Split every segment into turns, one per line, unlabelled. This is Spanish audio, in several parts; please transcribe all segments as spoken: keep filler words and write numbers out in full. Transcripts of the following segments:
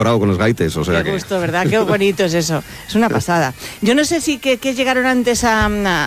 bravo con los gaites, o sea
qué gusto, que... ¿verdad? Qué bonito es eso. Es una pasada. Yo no sé si que, que llegaron antes a, a,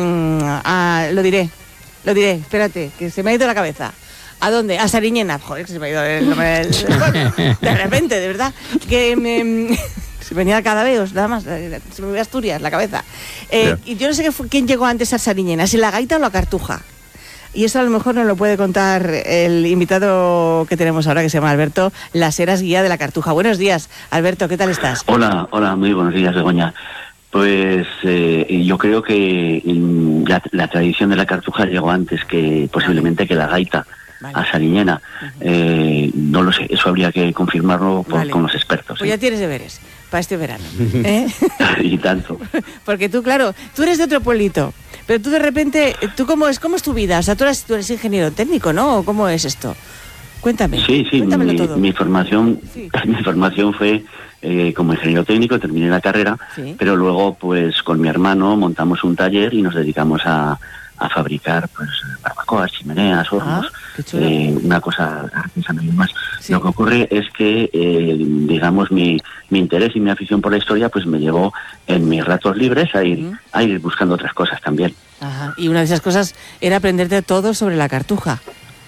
a, a... Lo diré, lo diré, espérate, que se me ha ido la cabeza. ¿A dónde? A Sariñena. Joder, que se me ha ido el nombre del... De repente, de verdad. Que me... Se venía cada vez, nada más. Se me iba a Asturias, la cabeza. Eh, yeah. Y yo no sé qué fue, quién llegó antes a Sariñena, si la gaita o la cartuja. Y eso a lo mejor nos lo puede contar el invitado que tenemos ahora, que se llama Alberto Las Heras, guía de la Cartuja. Buenos días, Alberto, ¿qué tal estás?
Hola, hola, muy buenos días, Begoña. Pues eh, yo creo que la, la tradición de la Cartuja llegó antes que posiblemente que la gaita. Vale. A Sariñena. Uh-huh. Eh, no lo sé, eso habría que confirmarlo por, vale. con los expertos.
Pues
¿eh?
ya tienes deberes para este verano. ¿eh?
Y tanto.
Porque tú, claro, tú eres de otro pueblito, pero tú de repente, ¿tú cómo es cómo es tu vida? O sea, tú eres, tú eres ingeniero técnico, ¿no? ¿O cómo es esto? Cuéntame.
Sí, sí,
Cuéntamelo
mi,
todo.
mi formación, sí. mi formación fue eh, como ingeniero técnico, terminé la carrera, sí. pero luego, pues, con mi hermano montamos un taller y nos dedicamos a a fabricar pues barbacoas, chimeneas, hornos, ah, eh, una cosa artesanal y demás. Sí. Lo que ocurre es que, eh, digamos, mi, mi interés y mi afición por la historia pues me llevó en mis ratos libres a ir, uh-huh. a ir buscando otras cosas también.
Ajá. Y una de esas cosas era aprenderte todo sobre la Cartuja.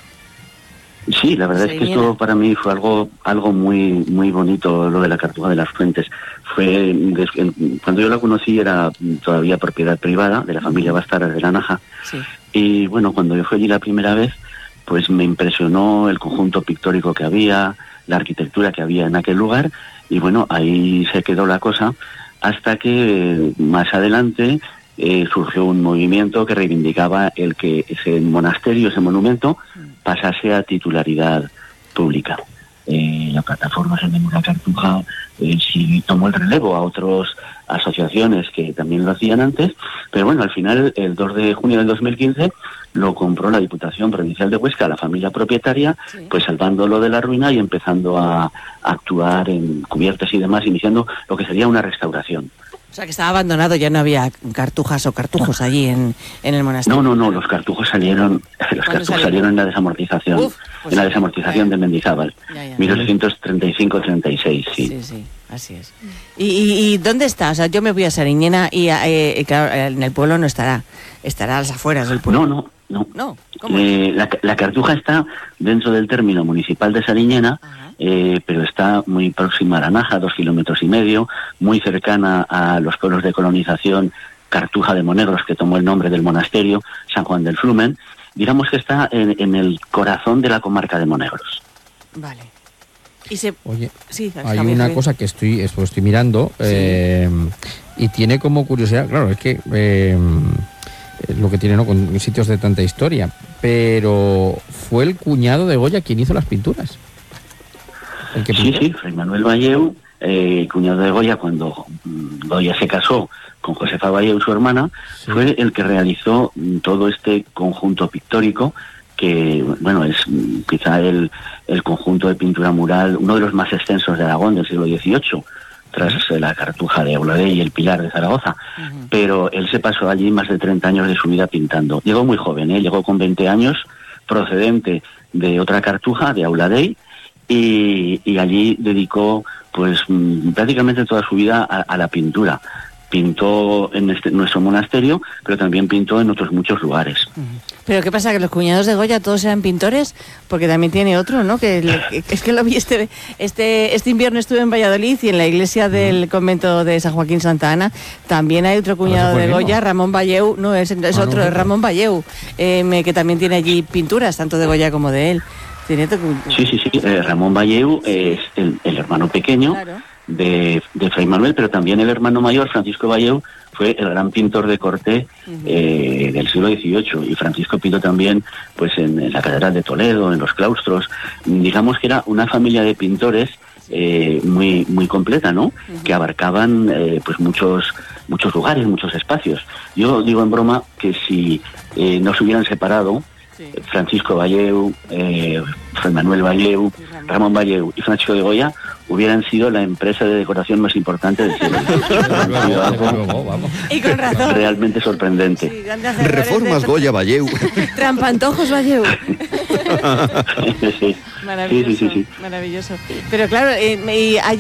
Sí, la verdad es que esto para mí fue algo algo muy muy bonito, lo de la Cartuja de las Fuentes. Fue cuando yo la conocí era todavía propiedad privada de la familia Bastara de la Naja. Sí. Y bueno, cuando yo fui allí la primera vez, pues me impresionó el conjunto pictórico que había, la arquitectura que había en aquel lugar, y bueno, ahí se quedó la cosa hasta que más adelante eh, surgió un movimiento que reivindicaba el que ese monasterio, ese monumento, pasase a titularidad pública. Eh, la plataforma Semana Cartuja eh, sí tomó el relevo a otras asociaciones que también lo hacían antes, pero bueno, al final el dos de junio del dos mil quince lo compró la Diputación Provincial de Huesca, la familia propietaria, sí. pues salvándolo de la ruina y empezando a, a actuar en cubiertas y demás, iniciando lo que sería una restauración.
O sea, que estaba abandonado, ya no había cartujas o cartujos allí en, en el monasterio.
No, no, no, los cartujos salieron los cartujos salieron? salieron en la desamortización, Uf, pues en la desamortización ya, de Mendizábal, ya, ya, mil ochocientos treinta y cinco treinta y seis, sí.
Sí, sí, así es. ¿Y, y, y dónde está? O sea, yo me voy a Sariñena y, eh, claro, en el pueblo no estará, estará a las afueras del pueblo.
No, no, no.
No, ¿cómo
eh, es? La, la Cartuja está dentro del término municipal de Sariñena, Eh, pero está muy próxima a la Naja, dos kilómetros y medio, muy cercana a los pueblos de colonización Cartuja de Monegros, que tomó el nombre del monasterio, San Juan del Flumen. Digamos que está en, en el corazón de la comarca de Monegros.
Vale. Y se...
Oye,
sí,
hay una bien. cosa que estoy, estoy mirando sí. eh, y tiene como curiosidad, claro, es que eh, lo que tiene, ¿no?, con sitios de tanta historia, pero fue el cuñado de Goya quien hizo las pinturas.
Sí, sí, Fray Manuel Valleu, eh, cuñado de Goya, cuando Goya se casó con Josefa Valleu, su hermana, sí. fue el que realizó todo este conjunto pictórico, que, bueno, es quizá el, el conjunto de pintura mural, uno de los más extensos de Aragón del siglo dieciocho, tras uh-huh. la Cartuja de Auladey y el Pilar de Zaragoza. Uh-huh. Pero él se pasó allí más de treinta años de su vida pintando. Llegó muy joven, ¿eh? Llegó con veinte años, procedente de otra Cartuja, de Auladey, Y, y allí dedicó pues prácticamente toda su vida a, a la pintura. Pintó en este, nuestro monasterio, pero también pintó en otros muchos lugares.
¿Pero qué pasa? ¿Que los cuñados de Goya todos eran pintores? Porque también tiene otro, ¿no? Que, que es que lo vi este, este, este invierno estuve en Valladolid y en la iglesia del convento de San Joaquín Santa Ana también hay otro cuñado de Goya, Ramón Valleu. No, es, es ah, otro, no, es Ramón Valleu, eh, que también tiene allí pinturas, tanto de Goya como de él.
Sí, sí, sí. Eh, Ramón Valleu es el, el hermano pequeño claro. de, de Fray Manuel, pero también el hermano mayor, Francisco Valleu, fue el gran pintor de corte uh-huh. eh, del siglo dieciocho. Y Francisco pintó también pues en, en la Catedral de Toledo, en los claustros. Digamos que era una familia de pintores eh, muy muy completa, ¿no? Uh-huh. Que abarcaban eh, pues muchos muchos lugares, muchos espacios. Yo digo en broma que si eh, no se hubieran separado, sí. Francisco Valleu, eh, Fray Manuel Valleu, Ramón Valleu y Francisco de Goya hubieran sido la empresa de decoración más importante del siglo dieciocho.
Y con razón.
Realmente sorprendente.
Sí, Reformas Goya Valleu.
Trampantojos Valleu.
Sí.
Maravilloso,
sí, sí, sí.
Maravilloso. Pero claro, eh, y allí